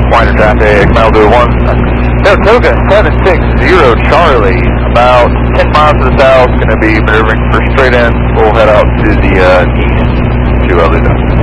Wider traffic, Malibu 1, Saratoga 760 Charlie, about 10 miles to the south, going to be maneuvering for straight in. We'll head out to the east to Luna.